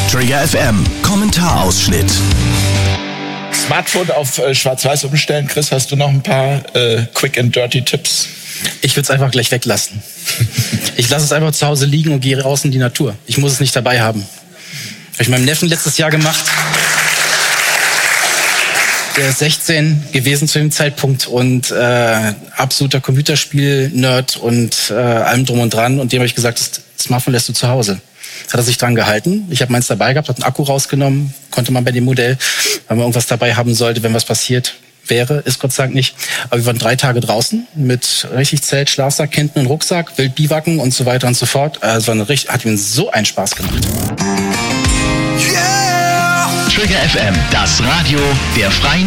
Trigger FM, Kommentarausschnitt. Smartphone auf Schwarz-Weiß umstellen. Chris, hast du noch ein paar Quick and Dirty Tipps? Ich würde es einfach gleich weglassen. Ich lasse es einfach zu Hause liegen und gehe raus in die Natur. Ich muss es nicht dabei haben. Habe ich meinem Neffen letztes Jahr gemacht. Der ist 16 gewesen zu dem Zeitpunkt und absoluter Computerspiel-Nerd und allem drum und dran. Und dem habe ich gesagt, das Smartphone lässt du zu Hause. Hat er sich dran gehalten. Ich habe meins dabei gehabt, habe einen Akku rausgenommen. Konnte man bei dem Modell, wenn man irgendwas dabei haben sollte, wenn was passiert wäre, ist Gott sei Dank nicht. Aber wir waren 3 Tage draußen mit richtig Zelt, Schlafsack, hinten und Rucksack, wild biwaken und so weiter und so fort. Also hat mir so einen Spaß gemacht. Trigger FM, das Radio der Freien